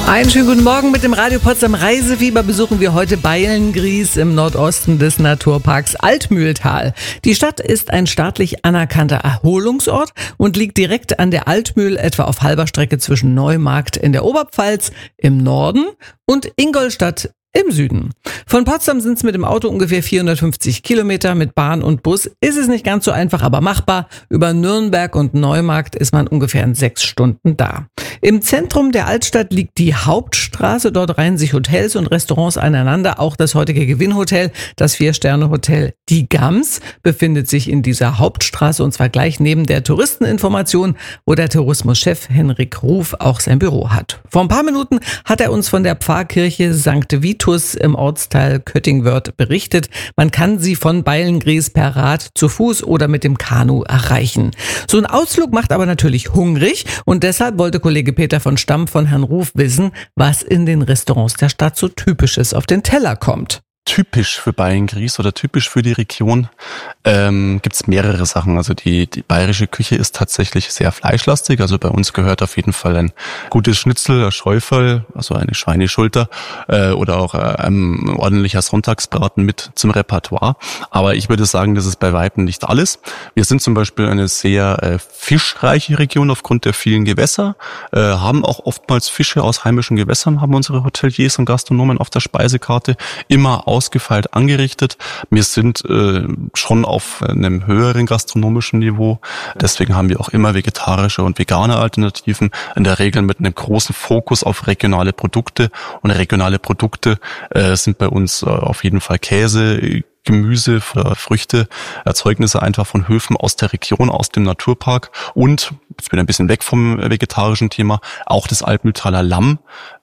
Einen schönen guten Morgen mit dem Radio Potsdam Reisefieber besuchen wir heute Beilngries im Nordosten des Naturparks Altmühltal. Die Stadt ist ein staatlich anerkannter Erholungsort und liegt direkt an der Altmühl, etwa auf halber Strecke zwischen Neumarkt in der Oberpfalz im Norden und Ingolstadt im Süden. Von Potsdam sind es mit dem Auto ungefähr 450 Kilometer, mit Bahn und Bus ist es nicht ganz so einfach, aber machbar. Über Nürnberg und Neumarkt ist man ungefähr in 6 Stunden da. Im Zentrum der Altstadt liegt die Hauptstraße, dort reihen sich Hotels und Restaurants aneinander. Auch das heutige Gewinnhotel, das 4-Sterne-Hotel Die Gams, befindet sich in dieser Hauptstraße und zwar gleich neben der Touristeninformation, wo der Tourismuschef Henrik Ruf auch sein Büro hat. Vor ein paar Minuten hat er uns von der Pfarrkirche St. Vitus im Ortsteil Köttingwörth berichtet. Man kann sie von Beilngries per Rad, zu Fuß oder mit dem Kanu erreichen. So ein Ausflug macht aber natürlich hungrig und deshalb wollte Kollege Peter von Stamm von Herrn Ruf wissen, was in den Restaurants der Stadt so Typisches auf den Teller kommt. Typisch für Beilngries oder typisch für die Region gibt's mehrere Sachen. Also die bayerische Küche ist tatsächlich sehr fleischlastig. Also bei uns gehört auf jeden Fall ein gutes Schnitzel, ein Schäufel, also eine Schweineschulter oder auch ein ordentlicher Sonntagsbraten mit zum Repertoire. Aber ich würde sagen, das ist bei Weitem nicht alles. Wir sind zum Beispiel eine sehr fischreiche Region aufgrund der vielen Gewässer, haben auch oftmals Fische aus heimischen Gewässern, haben unsere Hoteliers und Gastronomen auf der Speisekarte immer ausgefeilt angerichtet. Wir sind schon auf einem höheren gastronomischen Niveau. Deswegen haben wir auch immer vegetarische und vegane Alternativen, in der Regel mit einem großen Fokus auf regionale Produkte. Und regionale Produkte sind bei uns auf jeden Fall Käse, Gemüse, Früchte, Erzeugnisse einfach von Höfen aus der Region, aus dem Naturpark und, jetzt bin ich ein bisschen weg vom vegetarischen Thema, auch das Altmühltaler Lamm.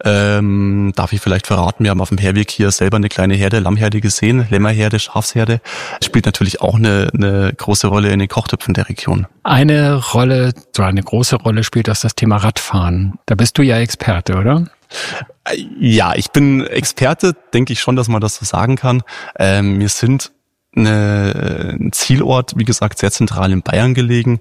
Darf ich vielleicht verraten, wir haben auf dem Herweg hier selber eine kleine Herde, Lammherde gesehen, Lämmerherde, Schafsherde. Spielt natürlich auch eine große Rolle in den Kochtöpfen der Region. Eine große Rolle spielt das Thema Radfahren. Da bist du ja Experte, oder? Ja, ich bin Experte, denke ich schon, dass man das so sagen kann. Wir sind ein Zielort, wie gesagt, sehr zentral in Bayern gelegen,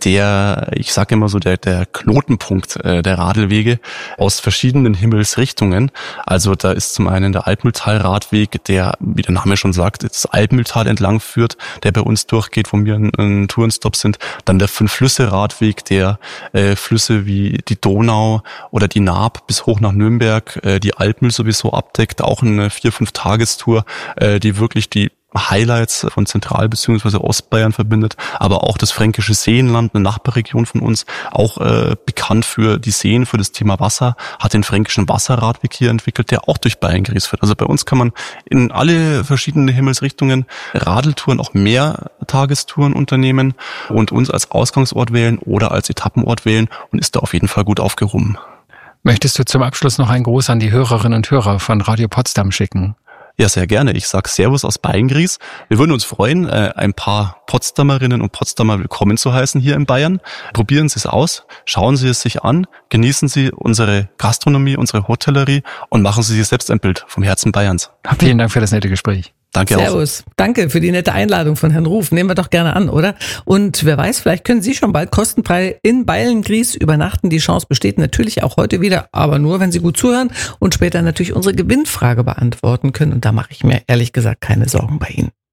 ich sage immer so, der Knotenpunkt der Radlwege aus verschiedenen Himmelsrichtungen. Also da ist zum einen der Altmühltal-Radweg, der, wie der Name schon sagt, das Altmühltal entlang führt, der bei uns durchgeht, wo wir ein Tourenstop sind. Dann der 5-Flüsse-Radweg, der Flüsse wie die Donau oder die Naab bis hoch nach Nürnberg, die Altmühl sowieso abdeckt, auch eine 4-5 Tagestour, die wirklich die Highlights von Zentral- bzw. Ostbayern verbindet, aber auch das fränkische Seenland, eine Nachbarregion von uns, auch bekannt für die Seen, für das Thema Wasser, hat den fränkischen Wasserradweg hier entwickelt, der auch durch Beilngries führt. Also bei uns kann man in alle verschiedenen Himmelsrichtungen Radeltouren, auch mehr Tagestouren unternehmen und uns als Ausgangsort wählen oder als Etappenort wählen und ist da auf jeden Fall gut aufgehoben. Möchtest du zum Abschluss noch einen Gruß an die Hörerinnen und Hörer von Radio Potsdam schicken? Ja, sehr gerne. Ich sage Servus aus Beilngries. Wir würden uns freuen, ein paar Potsdamerinnen und Potsdamer willkommen zu heißen hier in Bayern. Probieren Sie es aus, schauen Sie es sich an, genießen Sie unsere Gastronomie, unsere Hotellerie und machen Sie sich selbst ein Bild vom Herzen Bayerns. Vielen Dank für das nette Gespräch. Danke Servus. auch. Danke für die nette Einladung von Herrn Ruf. Nehmen wir doch gerne an, oder? Und wer weiß, vielleicht können Sie schon bald kostenfrei in Beilngries übernachten. Die Chance besteht natürlich auch heute wieder, aber nur, wenn Sie gut zuhören und später natürlich unsere Gewinnfrage beantworten können. Und da mache ich mir ehrlich gesagt keine Sorgen bei Ihnen.